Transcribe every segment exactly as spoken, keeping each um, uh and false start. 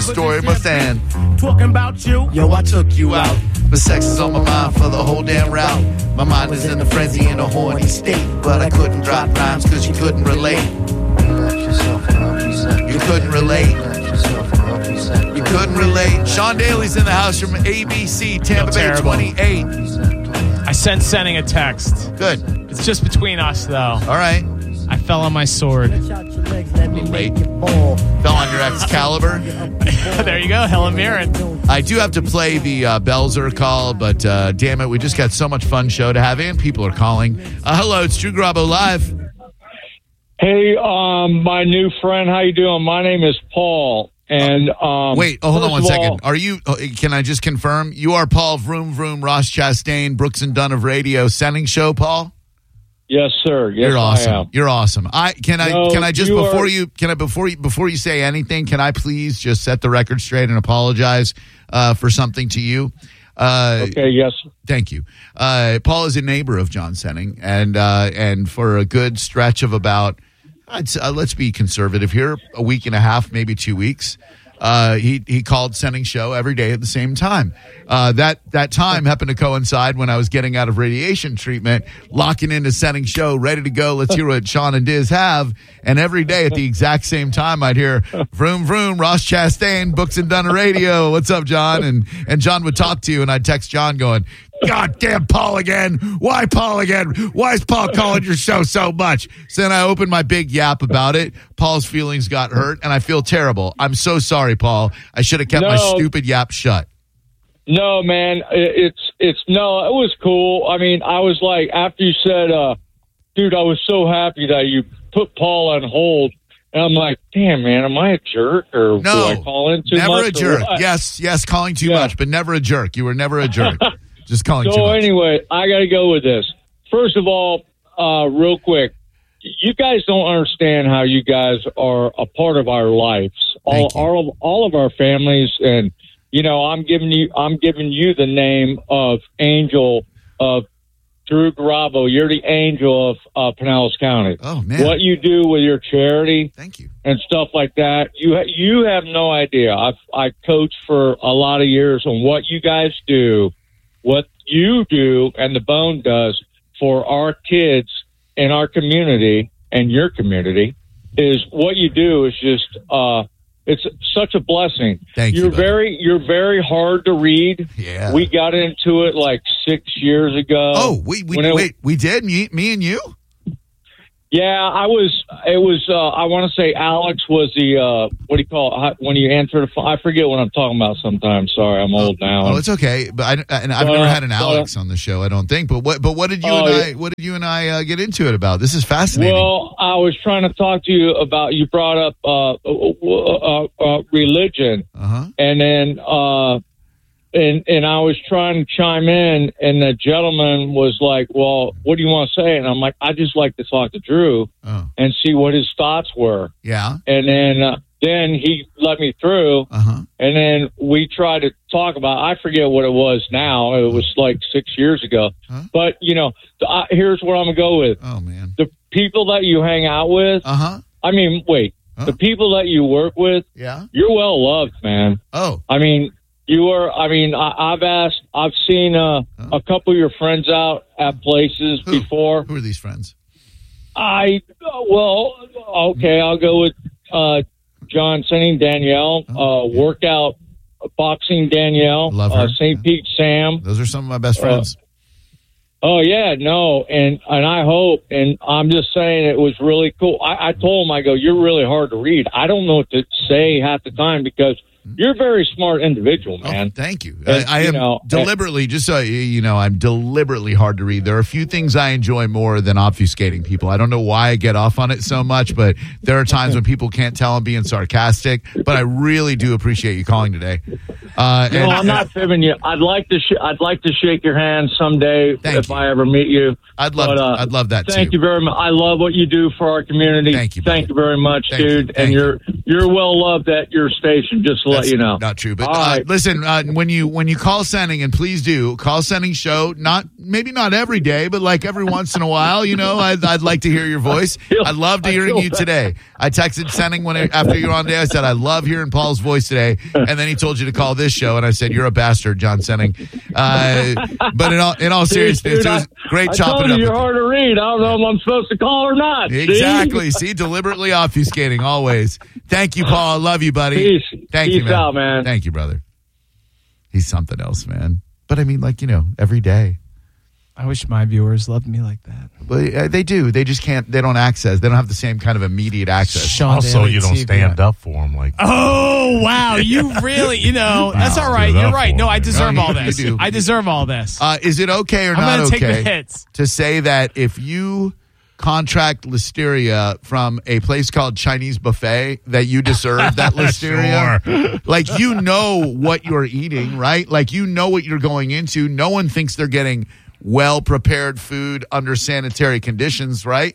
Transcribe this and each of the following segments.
story, my fan. Talking about you, Yo, I took you out. But sex is on my mind for the whole damn route. My mind is in a frenzy in a horny state. But I couldn't drop rhymes because you couldn't relate. You couldn't relate. You couldn't relate. Sean Daly's in the house from A B C, Tampa Bay twenty-eight. I sent sending a text. Good. It's just between us, though. All right. I fell on my sword. Late. Fell on your Excalibur. There you go, Helen Mirren. I do have to play the uh, Belzer call, but uh, damn it, we just got so much fun show to have, and people are calling. Uh, hello, it's Drew Garabo Live. Hey, um, my new friend, how you doing? My name is Paul. And um, wait, oh, hold on one all, second. Are you? Oh, can I just confirm you are Paul Vroom Vroom Ross Chastain Brooks and Dunn of Radio sending show, Paul? Yes, sir. Yes, You're awesome. I am. You're awesome. I can I no, can I just you before are, you can I before you before you say anything, can I please just set the record straight and apologize uh, for something to you? Uh, okay. Yes. Thank you. Uh, Paul is a neighbor of John Senning, and uh, and for a good stretch of about, I'd, uh, let's be conservative here, a week and a half, maybe two weeks. Uh, he he called Senning show every day at the same time. Uh, that that time happened to coincide when I was getting out of radiation treatment, locking into Senning show, ready to go. Let's hear what Sean and Diz have. And every day at the exact same time, I'd hear vroom vroom Ross Chastain, Books and Dunn Radio. What's up, John? And and John would talk to you, and I'd text John going, God damn Paul again. Why Paul again? Why is Paul calling your show so much? So then I opened my big yap about it. Paul's feelings got hurt, and I feel terrible. I'm so sorry, Paul. I should have kept no, my stupid yap shut. No, man. It's, it's, no, it was cool. I mean, I was like, after you said, uh, dude, I was so happy that you put Paul on hold. And I'm like, damn, man, am I a jerk? Or no, do I call in too never much? Never a jerk. Yes, yes, calling too yeah. much, but never a jerk. You were never a jerk. Just calling so too much. Anyway, I got to go with this. First of all, uh, real quick, you guys don't understand how you guys are a part of our lives, all, all, all of our families, and you know, I'm giving you, I'm giving you the name of Angel of Drew Garabo. You're the angel of uh, Pinellas County. Oh man, what you do with your charity, thank you, and stuff like that. You ha- you have no idea. I've I coached for a lot of years on what you guys do. What you do and the Bone does for our kids in our community and your community is what you do is just uh, it's such a blessing. Thank you're you. Buddy. very you're very hard to read. Yeah, we got into it like six years ago. Oh, we we it, wait we did me me and you. Yeah, I was. It was. Uh, I want to say Alex was the. Uh, what do you call it when you answer the phone? I forget what I'm talking about sometimes. Sorry, I'm old now. Oh, it's okay. But I, and I've uh, never had an Alex uh, on the show. I don't think. But what? But what did you uh, and I? What did you and I uh, get into it about? This is fascinating. Well, I was trying to talk to you about. You brought up uh, uh, uh, religion, uh-huh. and then. Uh, And and I was trying to chime in, and the gentleman was like, well, what do you want to say? And I'm like, I just like to talk to Drew oh. and see what his thoughts were. Yeah. And then uh, then he let me through, uh-huh. and then we tried to talk about, I forget what it was now. It was like six years ago. Huh? But, you know, uh, here's what I'm going to go with. Oh, man. The people that you hang out with, uh-huh. I mean, wait, huh? the people that you work with, yeah, you're well loved, man. Oh. I mean... You are, I mean, I, I've asked, I've seen uh, huh? a couple of your friends out at places Who? before. Who are these friends? I, well, okay, I'll go with uh, John Senning, Danielle, oh, uh, yeah. workout, boxing Danielle, Love her. uh, Saint Pete Sam. Those are some of my best friends. Uh, oh, yeah, no, and, and I hope, and I'm just saying it was really cool. I, I told him, I go, you're really hard to read. I don't know what to say half the time because you're a very smart individual, man. Oh, thank you. And, I, I am you know, deliberately, just so you you know, I'm deliberately hard to read. There are a few things I enjoy more than obfuscating people. I don't know why I get off on it so much, but there are times when people can't tell I'm being sarcastic. But I really do appreciate you calling today. Uh, no, and, I'm not fibbing you. I'd like to. Sh- I'd like to shake your hand someday if you. I ever meet you. I'd love. But, uh, I'd love that. Thank too. you very much. I love what you do for our community. Thank you. Thank buddy. you very much, Thank dude. You. And you. you're you're well loved at your station, just to let That's you know. Not true, but All uh, right. listen. Uh, when you when you call Senning, and please do call Senning show. Not maybe not every day, but like every once in a while. You know, I'd, I'd like to hear your voice. feel- I'd love to I hearing feel you bad. today. I texted Senning when I, after you were on today. I said I love hearing Paul's voice today, and then he told you to call this show, and I said you're a bastard, John Senning. Uh, but in all in all seriousness, Dude, it was I- great I chopping told it you up. you're with you. hard to read. I don't know if I'm supposed to call or not. see? Exactly. See, deliberately obfuscating always. Thank you, Paul. I love you, buddy. Peace. Thank Peace you, man. out, man. Thank you, brother. He's something else, man. But I mean, like, you know, every day. I wish my viewers loved me like that. But uh, they do. They just can't. They don't access. They don't have the same kind of immediate access. Sean Also, Daly you don't T V. stand up for him like Oh, wow. You really, you know, that's Wow, all right. dude, You're up right. for No, it, I man. deserve No, all you- you this. do. I deserve all this. Uh, is it okay or I'm not gonna take okay the hits. to say that if you contract listeria from a place called Chinese Buffet, that you deserve that listeria? Sure. Like, you know what you're eating, right? Like, you know what you're going into. No one thinks they're getting well-prepared food under sanitary conditions, right?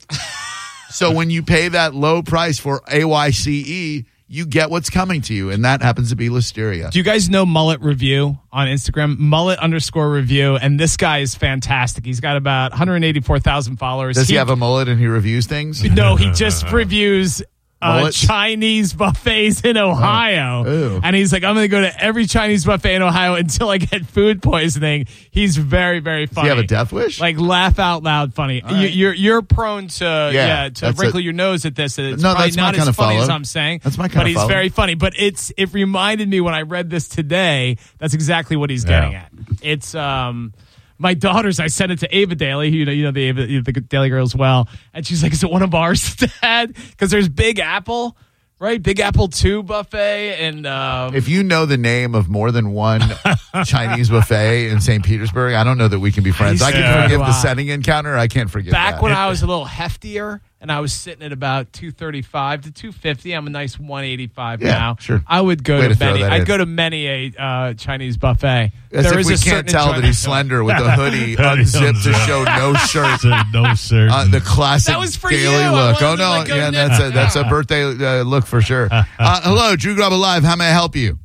So when you pay that low price for A Y C E, you get what's coming to you, and that happens to be listeria. Do you guys know Mullet Review on Instagram? Mullet underscore review. And this guy is fantastic. He's got about one hundred eighty-four thousand followers. Does he have a mullet and he reviews things? No, he just reviews uh, Mullets? Chinese buffets in Ohio. Ew. And he's like, I'm going to go to every Chinese buffet in Ohio until I get food poisoning. He's very, very Does funny. he have a death wish? Like, laugh out loud funny. You, right. you're you're prone to yeah, to that's wrinkle it. your nose at this. It's No, probably that's my not kind as of funny follow. as I'm saying. That's my kind But of he's follow. very funny. But it's it reminded me when I read this today. That's exactly what he's getting Yeah. at. It's um. My daughters, I sent it to Ava Daly, you know, you know the Ava, the Daly girl as well, and she's like, "Is it one of ours, Dad?" Because there's Big Apple, right? Big Apple Two buffet, and um, If you know the name of more than one Chinese buffet in Saint Petersburg, I don't know that we can be friends. I can Yeah. forgive the Wow. setting encounter. I can't forgive back that. when I was a little heftier and I was sitting at about two thirty-five to two fifty, I'm a nice one eighty-five Yeah, now. sure. I would go Way to, to throw many. that I'd in. go to many a uh, Chinese buffet. As There if is we a can't certain tell that he's enjoyment to it. slender with the hoodie unzipped to show no shirt. no shirt. Uh, the classic That was for daily you. I look. wanted Oh to, no, like, go yeah, nip- that's a that's a birthday uh, look for sure. Uh, hello, Drew Grub Alive. How may I help you?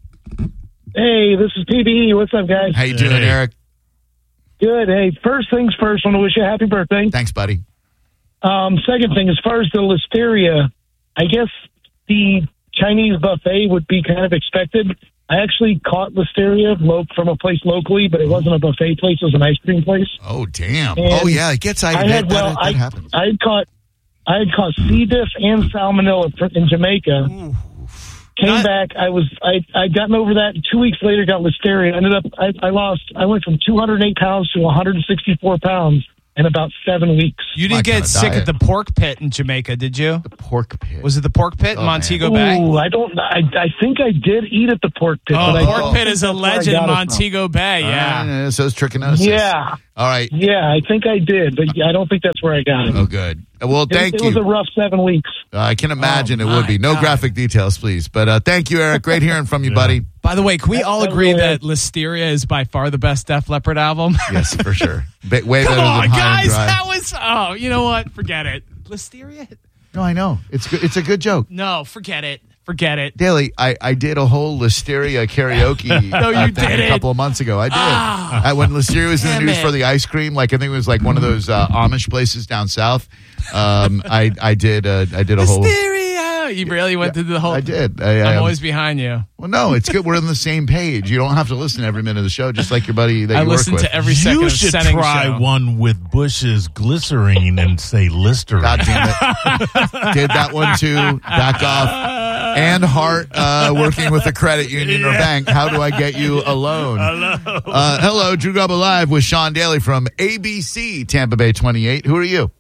Hey, this is P B E. What's up, guys? How you doing, Hey. Eric? Good. Hey, first things first, want to wish you a happy birthday. Thanks, buddy. Um, second thing, as far as the listeria, I guess the Chinese buffet would be kind of expected. I actually caught listeria lo- from a place locally, but it wasn't a buffet place; it was an ice cream place. Oh damn. And Oh yeah, it gets I, I that, had well, that, that I happens. I had caught I had caught C. diff and salmonella fr- in Jamaica. Came Not- back. I was I I'd gotten over that. Two weeks later, got listeria. Ended up I, I lost. I went from two hundred eight pounds to one hundred sixty-four pounds in about seven weeks. You My didn't get kinda sick diet. at the pork pit in Jamaica, did you? Pork pit. Was it the pork pit in Oh, Montego man. Bay? Ooh, I don't. I, I think I did eat at the pork pit. Oh, but I pork don't pit think is a that's where I legend in got it from. Montego Bay. Yeah. Uh, so it's trichinosis. Yeah, All right. yeah. I think I did, but I don't think that's where I got it. Oh, good. Well, It- thank it, you. was a rough seven weeks. Uh, I can imagine Oh, it would be. my No God. graphic details, please. But uh, thank you, Eric. Great hearing from you, buddy. By the way, can we all that agree really that Listeria is by far the best Def Leppard album? Yes, for sure. Ba- way Come better on, than High and guys. Dry. That was, oh, you know what? Forget it. Listeria? No, I know. It's good. It's a good joke. No, forget it. Forget it. Daly, I, I did a whole Listeria karaoke No, you uh, thing didn't. a couple of months ago. I did. Ah. Uh, when Listeria was in the Damn news it. for the ice cream, like I think it was like one of those uh, Amish places down south. Um, I I did uh, I did a whole. Listeria. You really went through the whole. I did. I, I, I'm always behind you. well, no, it's good. We're on the same page. You don't have to listen to every minute of the show, just like your buddy that I you work listen with. to every second you of should Senning try show. one with Bush's glycerine and say Listerine. God damn it. Did that one too. Back off. And Hart uh, working with a credit union or bank. How do I get you a loan? Hello. Uh, hello, Drew Grub Alive with Sean Daly from A B C Tampa Bay twenty-eight. Who are you?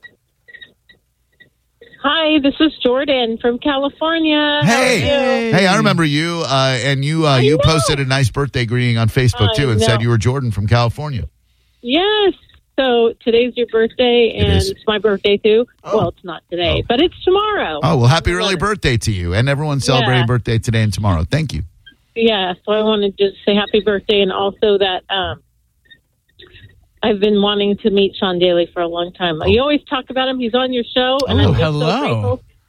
Hi, this is Jordan from California. How Hey. are you? Hey, I remember you, uh, and you uh, you know. posted a nice birthday greeting on Facebook I too, and know. said you were Jordan from California. Yes. So today's your birthday, It and is. it's my birthday too. Oh. Well, it's not today, Oh. but it's tomorrow. Oh well, happy early eleven. birthday to you, and everyone celebrating Yeah. birthday today and tomorrow. Thank you. Yeah. So I wanted to say happy birthday, and also that um, I've been wanting to meet Sean Daly for a long time. You always talk about him. He's on your show, and Oh, I'm just hello. so grateful.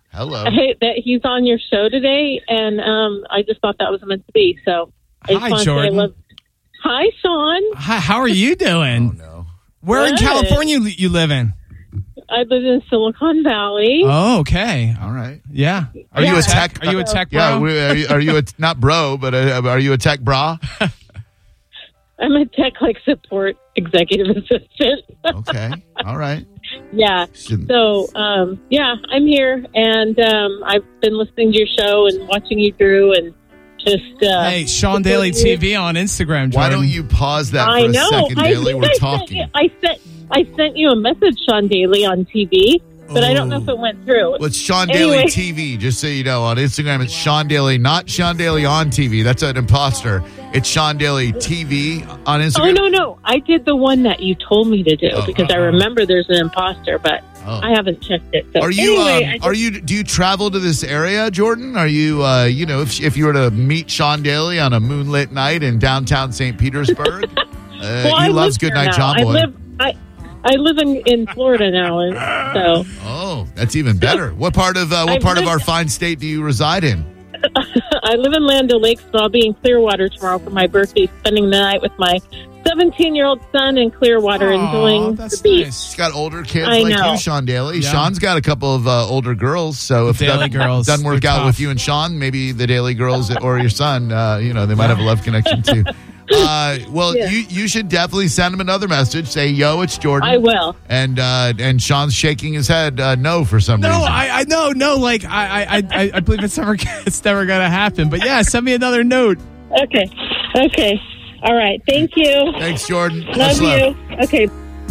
Hello. Hey, that he's on your show today, and um, I just thought that was meant to be. So, I just Hi, wanted to say I Jordan. love- Hi, Sean. Hi, how are you doing? Oh, no. Where in Good. California you- you live in? I live in Silicon Valley. Oh, okay. All right. Yeah. Are you a Yeah. tech? Are you a tech bro? Yeah. we- Are you, are you a not bro, but uh are you a tech bra? I'm a tech like support executive assistant. Okay. All right. Yeah. Shouldn't- So, um, yeah, I'm here, and um, I've been listening to your show and watching you through, and just uh, Hey, Sean Daly T V on Instagram, Jordan. Why don't you pause that for I a know. second, I Daly? think We're I sent talking. you, I sent I sent you a message, Sean Daly, on T V, but I don't know if it went through. Well, it's Sean Anyway. Daly T V, just so you know. On Instagram, it's Sean Daly, not Sean Daly on T V. That's an imposter. It's Sean Daly T V on Instagram. Oh no, no! I did the one that you told me to do Oh, because I remember there's an imposter, but Oh. I haven't checked it. So Are you? anyway, um, I just- are you? Do you travel to this area, Jordan? Are you? Uh, you know, if if you were to meet Sean Daly on a moonlit night in downtown Saint Petersburg, uh, well, I he loves live here Goodnight now. John I Boy. live. I I live in, in Florida now, and so Oh, that's even better. What part of uh, what I part of live- our fine state do you reside in? I live in Land O'Lakes, so I'll be in Clearwater tomorrow for my birthday, spending the night with my seventeen-year-old son in Clearwater, Aw, enjoying that's the beach. nice. He's got older kids I like know. you, Sean Daly. Yeah. Sean's got a couple of uh, older girls. So if Daly that girls, doesn't work they're out tough. with you and Sean, maybe the Daly girls or your son, uh, you know, they might have a love connection too. Uh, well, Yeah. you you should definitely send him another message. Say, "Yo, it's Jordan." I will. And uh, and Sean's shaking his head uh, no for some No, reason. I, I no, no. Like I, I, I, I believe it's never, it's never gonna happen. But yeah, send me another note. Okay. Okay. All right. Thank you. Thanks, Jordan. Love Much you. Okay.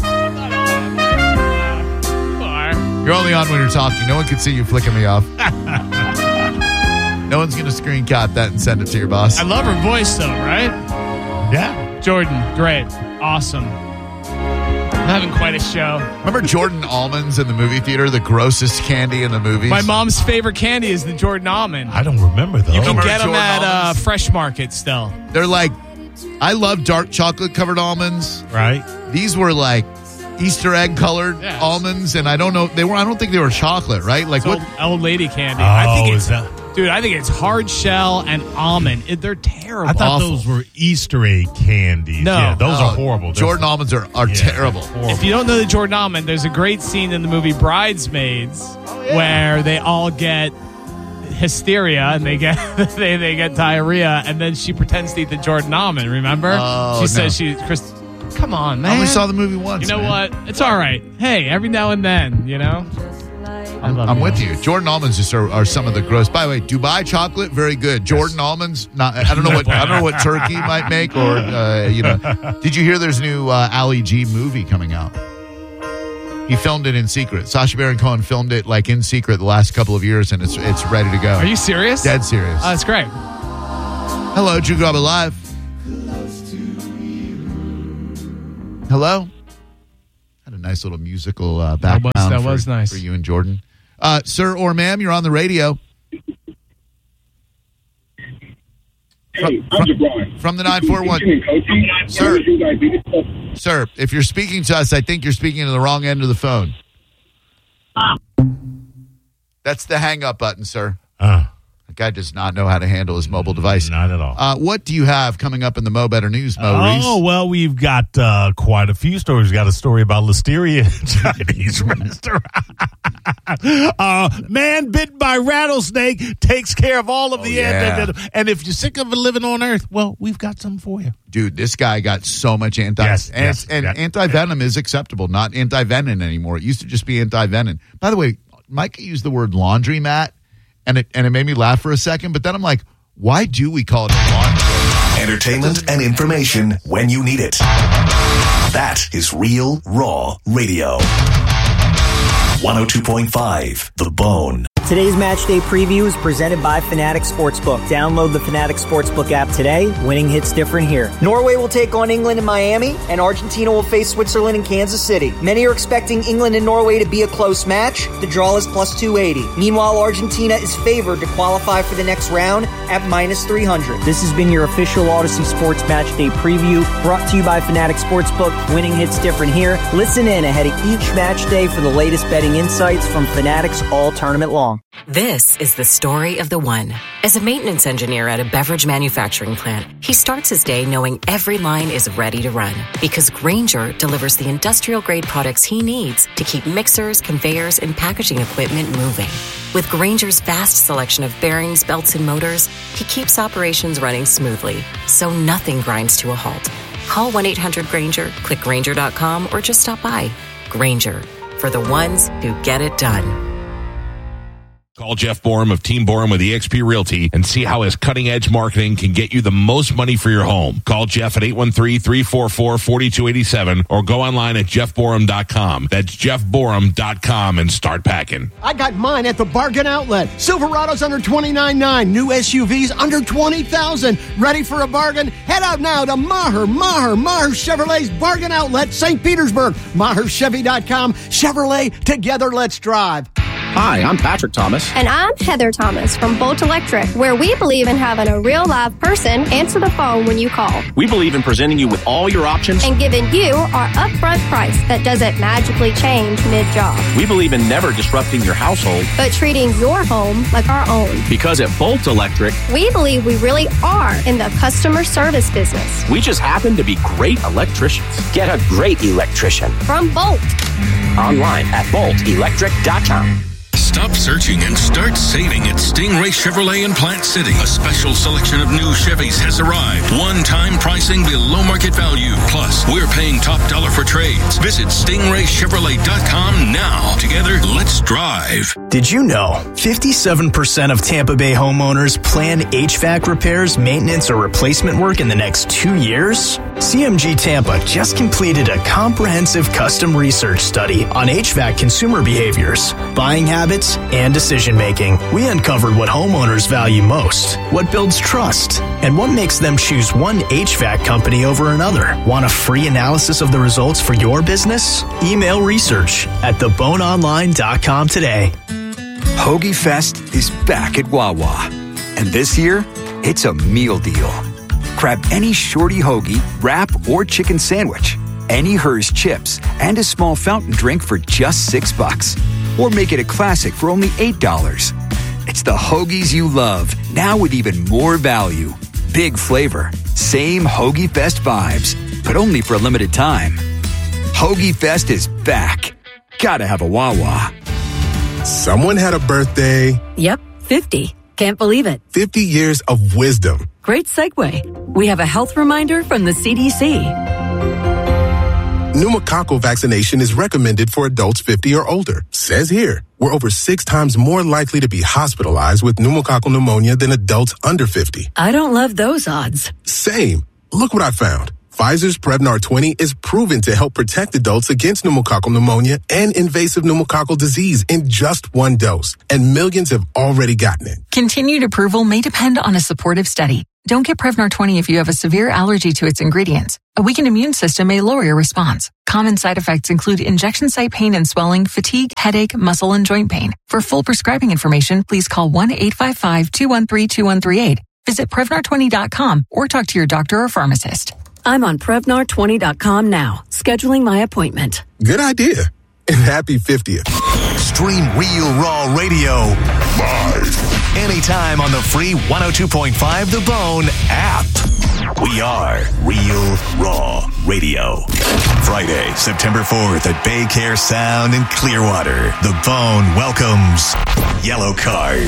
You're only on when you're talking. No one can see you flicking me off. No one's going to screen cap that and send it to your boss. I love her voice, though, right? Yeah. Jordan, great, awesome. I'm having quite a show. Remember Jordan almonds in the movie theater? The grossest candy in the movies? My mom's favorite candy is the Jordan almond. I don't remember those. You can Remember get them Jordan at uh, almonds? Fresh Market still. They're like, I love dark chocolate covered almonds. right? These were like Easter egg colored Yes. almonds, and I don't know, they were, I don't think they were chocolate, right? Like It's what? old, old lady candy. Oh, I think is it's, that? dude, I think it's hard shell and almond. It, they're terrible. I thought Awful. those were Easter egg candies. No. yeah, those Oh, are horrible. Jordan Those- almonds are, are yeah, terrible. horrible. If you don't know the Jordan almond, there's a great scene in the movie Bridesmaids Oh, yeah. where they all get hysteria and they get they, they get diarrhea, and then she pretends to eat the Jordan almond. Remember? Oh, she no. says she Chris. Come on, man. I only saw the movie once. You know man. what? It's all right. Hey, every now and then, you know. I love I'm you. with you. Jordan almonds just are, are some of the gross. By the way, Dubai chocolate, very good. Jordan almonds, not. I don't know what I don't know what Turkey might make, or uh, you know. Did you hear there's a new uh, Ali G movie coming out? He filmed it in secret. Sacha Baron Cohen filmed it like in secret the last couple of years, and it's it's ready to go. Are you serious? dead serious? Oh, that's great. Hello, Drew Garbo Live. Hello. Had a nice little musical uh, That was- background that for, was nice. for you and Jordan. Uh, sir or ma'am, you're on the radio. Hey, I'm Jabron. From the nine four one. Sir. Sir, if you're speaking to us, I think you're speaking to the wrong end of the phone. That's the hang up button, sir. Uh, The guy does not know how to handle his mobile device. not at all. Uh, what do you have coming up in the Mo Better News, Mo Reese? Oh, well, we've got uh, quite a few stories. We've got a story about Listeria Chinese restaurant. uh, man bitten by rattlesnake takes care of all of Oh, the yeah. and, and if you're sick of living on Earth, well, we've got something for you. Dude, this guy got so much anti Yes, and, yes, and yeah. anti-venom is acceptable, not anti-venom anymore. It used to just be anti-venom. By the way, Micah used the word laundromat, and it and it made me laugh for a second, but then I'm like, why do we call it a laundry? Entertainment and information when you need it. That is Real Raw Radio. one oh two point five The Bone. Today's match day preview is presented by Fanatic Sportsbook. Download the Fanatic Sportsbook app today. Winning hits different here. Norway will take on England in Miami, and Argentina will face Switzerland in Kansas City. Many are expecting England and Norway to be a close match. The draw is plus two eighty. Meanwhile, Argentina is favored to qualify for the next round at minus three hundred. This has been your official Odyssey Sports Match Day preview, brought to you by Fanatic Sportsbook. Winning hits different here. Listen in ahead of each match day for the latest betting insights from Fanatic's all tournament long. com. This is the story of the one. As a maintenance engineer at a beverage manufacturing plant, he starts his day knowing every line is ready to run because Grainger delivers the industrial-grade products he needs to keep mixers, conveyors, and packaging equipment moving. With Grainger's vast selection of bearings, belts, and motors, he keeps operations running smoothly, so nothing grinds to a halt. Call one eight hundred Grainger, click Grainger dot com, or just stop by. Grainger, for the ones who get it done. Call Jeff Borum of Team Borum with eXp Realty and see how his cutting-edge marketing can get you the most money for your home. Call Jeff at eight one three, three four four, four two eight seven or go online at jeff borum dot com. That's jeff borum dot com and start packing. I got mine at the Bargain Outlet. Silverado's under twenty-nine thousand dollars. New S U Vs under twenty thousand dollars. Ready for a bargain? Head out now to Maher, Maher, Maher Chevrolet's Bargain Outlet, Saint Petersburg. Maher Chevy dot com. Chevrolet, together let's drive. Hi, I'm Patrick Thomas. And I'm Heather Thomas from Bolt Electric, where we believe in having a real live person answer the phone when you call. We believe in presenting you with all your options and giving you our upfront price that doesn't magically change mid-job. We believe in never disrupting your household, but treating your home like our own. Because at Bolt Electric, we believe we really are in the customer service business. We just happen to be great electricians. Get a great electrician from Bolt. Online at bolt electric dot com. Stop searching and start saving at Stingray Chevrolet in Plant City. A special selection of new Chevys has arrived. One-time pricing below market value. Plus, we're paying top dollar for trades. Visit stingray chevrolet dot com now. Together, let's drive. Did you know fifty-seven percent of Tampa Bay homeowners plan H V A C repairs, maintenance, or replacement work in the next two years? C M G Tampa just completed a comprehensive custom research study on H V A C consumer behaviors, buying habits, and decision-making. We uncovered what homeowners value most, what builds trust, and what makes them choose one H V A C company over another. Want a free analysis of the results for your business? Email research at the bone online dot com today. Hoagie Fest is back at Wawa. And this year, it's a meal deal. Grab any shorty hoagie, wrap, or chicken sandwich, any Hers chips, and a small fountain drink for just six bucks. Or make it a classic for only eight dollars. It's the hoagies you love, now with even more value. Big flavor, same Hoagie Fest vibes, but only for a limited time. Hoagie Fest is back. Gotta have a Wawa. Someone had a birthday. Yep, fifty. Can't believe it. fifty years of wisdom. Great segue. We have a health reminder from the C D C. Pneumococcal vaccination is recommended for adults fifty or older. Says here, we're over six times more likely to be hospitalized with pneumococcal pneumonia than adults under fifty. I don't love those odds. Same. Look what I found. Pfizer's Prevnar twenty is proven to help protect adults against pneumococcal pneumonia and invasive pneumococcal disease in just one dose, and millions have already gotten it. Continued approval may depend on a supportive study. Don't get Prevnar twenty if you have a severe allergy to its ingredients. A weakened immune system may lower your response. Common side effects include injection site pain and swelling, fatigue, headache, muscle, and joint pain. For full prescribing information, please call one eight five five, two one three, two one three eight. Visit Prevnar twenty dot com or talk to your doctor or pharmacist. I'm on Prevnar twenty dot com now, scheduling my appointment. Good idea. And happy fiftieth. Stream Real Raw Radio live anytime on the free one oh two point five The Bone app. We are Real Raw Radio. Friday, September fourth at Bay Care Sound in Clearwater. The Bone welcomes Yellow Card.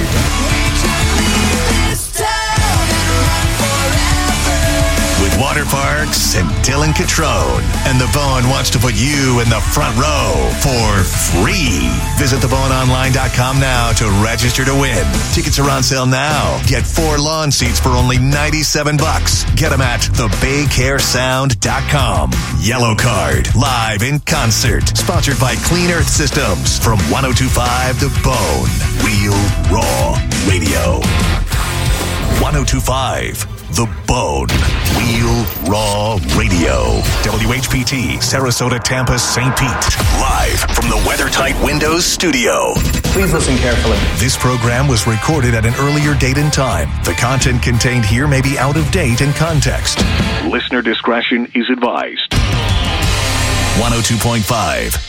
With Water Parks and Dylan Catrone. And The Bone wants to put you in the front row for free. Visit the bone online dot com now to register to win. Tickets are on sale now. Get four lawn seats for only ninety-seven bucks. Get them at the bay care sound dot com. Yellow Card, live in concert. Sponsored by Clean Earth Systems from one oh two point five The Bone. Real Raw Radio. one oh two point five The Bone. Real Raw Radio. W H P T, Sarasota, Tampa, Saint Pete. Live from the WeatherTight Windows studio. Please listen carefully. This program was recorded at an earlier date and time. The content contained here may be out of date in context. Listener discretion is advised. one oh two point five